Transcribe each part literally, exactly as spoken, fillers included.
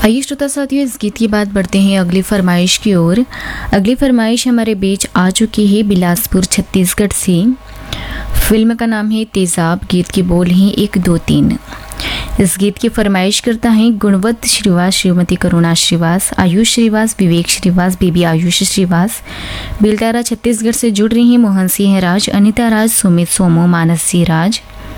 आइए श्रोता साथियों, इस गीत के बाद बढ़ते हैं अगली फरमाइश की ओर। अगली फरमाइश हमारे बीच आ चुकी है बिलासपुर छत्तीसगढ़ से। फिल्म का नाम है तेजाब, गीत के बोल हैं एक दो तीन। इस गीत की फरमाइश करता है गुणवंत श्रीवास, श्रीमती करुणा श्रीवास, आयुष श्रीवास, विवेक श्रीवास, बेबी आयुष श्रीवास। बिलतारा छत्तीसगढ़ से जुड़ रही हैं मोहन सिंह राज, अनिता राज, सुमित सोमो, मानस सिंह राज।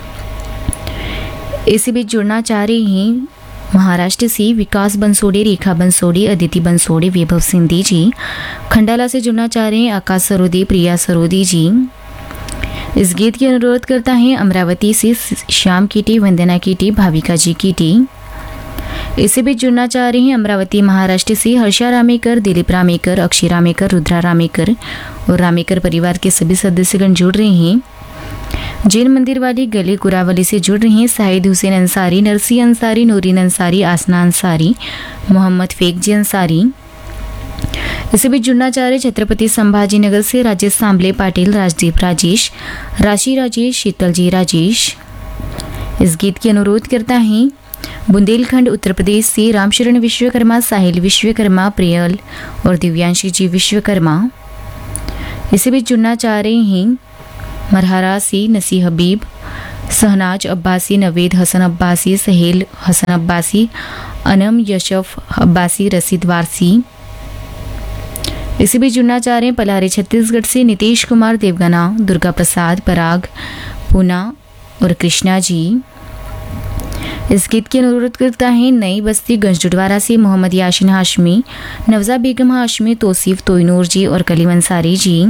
इसी बीच जुड़ना चाह रहे हैं महाराष्ट्र से विकास बंसोड़े, रेखा बंसोड़े, अदिति बंसोड़े, वैभव सिंधी जी। खंडाला से जुड़ना चाह रहे हैं आकाश सरोदे, प्रिया सरोदी जी। इस गीत की अनुरोध करता है अमरावती से श्याम कीटी, वंदना कीटी, भाविका जी कीटी। इसे भी जुड़ना चाह रहे हैं अमरावती महाराष्ट्र से हर्षा रामेकर, दिलीप रामेकर, अक्षय रामेकर, रुद्रा रामेकर और रामेकर परिवार के सभी सदस्यगण जुड़ रहे हैं। जैन मंदिर वाली गली कुरावली से जुड़ रहे हैं साहिद हुसैन अंसारी, नरसी अंसारी, नूरीन अंसारी, आसना अंसारी, मोहम्मद फेकजी अंसारी। इसे भी जुड़ना चाह रहे छत्रपति संभाजी नगर से राजेश सांबले पाटिल, राजदीप राजेश, राशि राजेश, शीतल जी राजेश। इस गीत की अनुरोध करता है बुंदेलखंड उत्तर प्रदेश से रामशरण विश्वकर्मा, साहिल विश्वकर्मा, प्रियल और दिव्यांशी जी विश्वकर्मा। इसे भी जुड़ना चाह रहे हैं मरहरा से नसी हबीब, सहनाज अब्बासी, नवेद हसन अब्बासी, सहेल हसन अब्बासी, अनम यशफ अब्बासी, रसीद वारसी। इसी भी जुड़ना चाह रहे हैं पलारी छत्तीसगढ़ से नितीश कुमार, देवगना, दुर्गा प्रसाद, पराग, पूना और कृष्णा जी। इस गीत की अनुरोध करता है नई बस्ती गंजडुडवारा से मोहम्मद याशिन हाशमी, नवजा बेगम हाशमी, तोसीफ तोयनूर जी और कलीम अंसारी जी।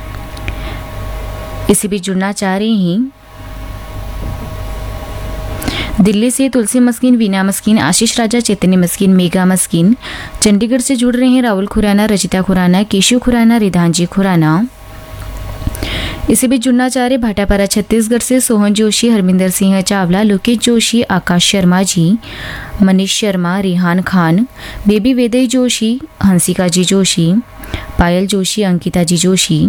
इसे भी जुड़ना चाह रहे हैं दिल्ली से तुलसी मस्किन, वीना मस्किन, आशीष राजा, चैतन्य मस्किन, मेघा मस्किन। चंडीगढ़ से जुड़ रहे हैं राहुल खुराना, रचिता खुराना, केशु खुराना, रिधांजी खुराना। इसे भी जुड़ना चाह रहे भाटापारा छत्तीसगढ़ से सोहन जोशी, हरमिंदर सिंह चावला, लोकेश जोशी, आकाश शर्मा जी, मनीष शर्मा, रिहान खान, बेबी वेदई जोशी, हंसिका जी जोशी, पायल जोशी, अंकिता जी जोशी।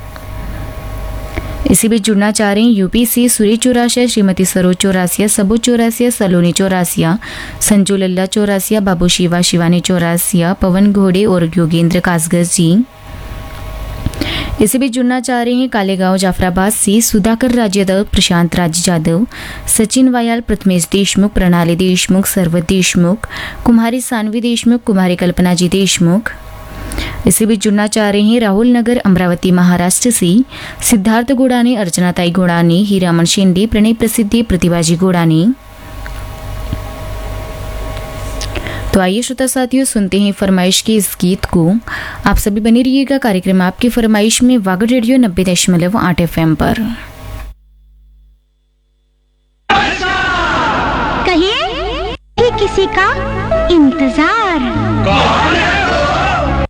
इसी बीच जुड़ना चाह रहे हैं यूपी से सुरेश चौरासिया, श्रीमती सरोज चौरासिया, सबू चौरासिया, सलोनी चौरासिया, संजू लल्ला चौरासिया, बाबू शिवा, शिवानी चौरासिया, पवन घोड़े और योगेंद्र कासगर जी। इसी बीच जुड़ना चाह रहे हैं कालेगांव जाफराबाद से सुधाकर राज यादव, प्रशांत राज यादव, सचिन वायाल, प्रथमेश देशमुख, प्रणाली देशमुख, सर्वत देशमुख, कुमारी सानवी देशमुख, कुमारी कल्पना जी देशमुख। इसी बीच जुड़ना चाह रहे हैं राहुल नगर अमरावती महाराष्ट्र से सिद्धार्थ गोड़ानी, अर्चनाताई गोड़ानी, हीरामन शिंदे, प्रणय प्रसिद्धि, प्रतिभाजी गोड़ानी। तो आइए श्रोता साथियों, सुनते हैं फरमाइश के इस गीत को। आप सभी बने रहिएगा कार्यक्रम आपकी फरमाइश में वागड़ रेडियो नब्बे दशमलव आठ एफ एम पर। कहिए कि किसी का इंतजार।